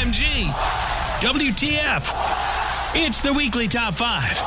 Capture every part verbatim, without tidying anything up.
M G, W T F. It's the weekly top five.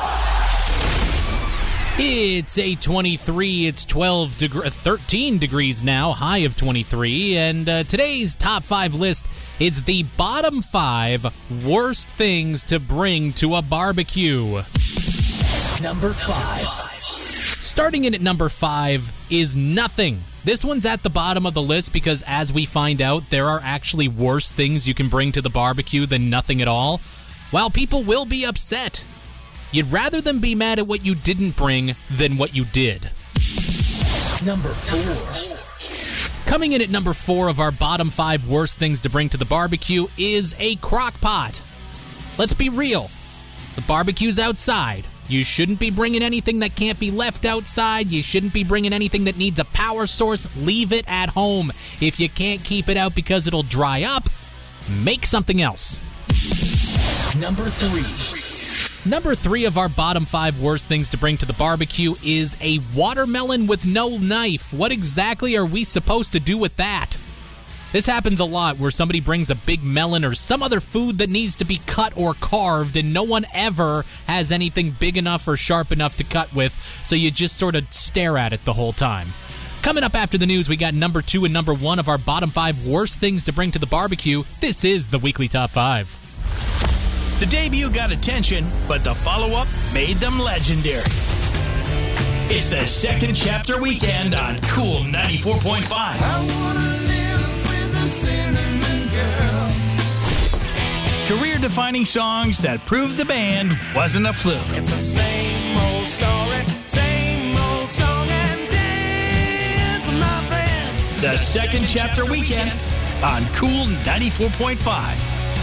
It's eight twenty-three, it's twelve deg- thirteen degrees now, high of twenty-three, and uh, today's top five list is the bottom five worst things to bring to a barbecue. Number five. Starting in at number five is nothing. This one's at the bottom of the list because, as we find out, there are actually worse things you can bring to the barbecue than nothing at all. While people will be upset, you'd rather them be mad at what you didn't bring than what you did. Number four. Coming in at number four of our bottom five worst things to bring to the barbecue is a crock pot. Let's be real. The barbecue's outside. You shouldn't be bringing anything that can't be left outside. You shouldn't be bringing anything that needs a power source. Leave it at home. If you can't keep it out because it'll dry up, make something else. Number three. Number three of our bottom five worst things to bring to the barbecue is a watermelon with no knife. What exactly are we supposed to do with that? This happens a lot where somebody brings a big melon or some other food that needs to be cut or carved, and no one ever has anything big enough or sharp enough to cut with, so you just sort of stare at it the whole time. Coming up after the news, we got number two and number one of our bottom five worst things to bring to the barbecue. This is the Weekly Top five. The debut got attention, but the follow-up made them legendary. It's the second chapter weekend on Cool ninety-four point five. I wanna live with a cinnamon girl. Career-defining songs that proved the band wasn't a fluke. It's the same old story, same old song and dance, my friend. The second chapter weekend on Cool ninety-four point five.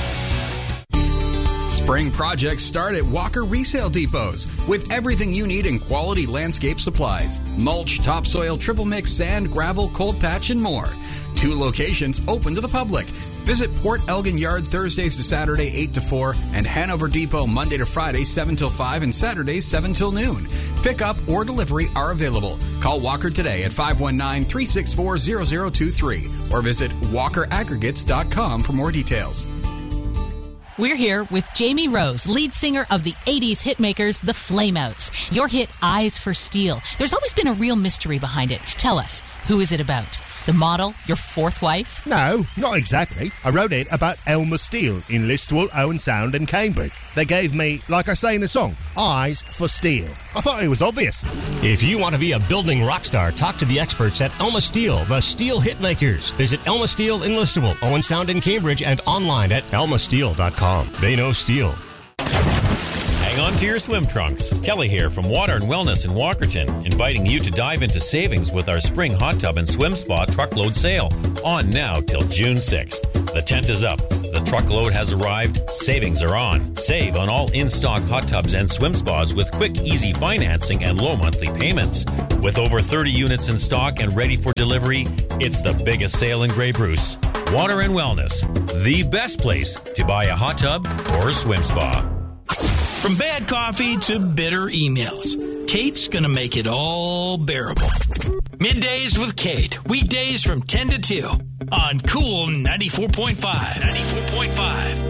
Spring projects start at Walker Resale Depots with everything you need in quality landscape supplies. Mulch, topsoil, triple mix, sand, gravel, cold patch, and more. Two locations open to the public. Visit Port Elgin Yard Thursdays to Saturday eight to four and Hanover Depot Monday to Friday seven till five and Saturdays seven till noon. Pickup or delivery are available. Call Walker today at five one nine, three six four, zero zero two three or visit walker aggregates dot com for more details. We're here with Jamie Rose, lead singer of the eighties hitmakers, the Flameouts. Your hit, Eyes for Steel. There's always been a real mystery behind it. Tell us, who is it about? The model, your fourth wife? No, not exactly. I wrote it about Elmer Steele in Listowel, Owen Sound and Cambridge. They gave me, like I say in the song, Eyes for Steel. I thought it was obvious. If you want to be a building rock star, talk to the experts at Elma Steel, the Steel Hitmakers. Visit Elma Steel in Listowel, Owen Sound in Cambridge, and online at elma steel dot com. They know steel. Hang on to your swim trunks. Kelly here from Water and Wellness in Walkerton, inviting you to dive into savings with our spring hot tub and swim spa truckload sale, on now till June sixth. The tent is up. The truckload has arrived. Savings are on. Save on all in-stock hot tubs and swim spas with quick, easy financing and low monthly payments. With over thirty units in stock and ready for delivery, it's the biggest sale in Grey Bruce. Water and Wellness, the best place to buy a hot tub or a swim spa. From bad coffee to bitter emails, Kate's going to make it all bearable. Middays with Kate, weekdays from ten to two on Cool ninety-four point five. ninety-four point five.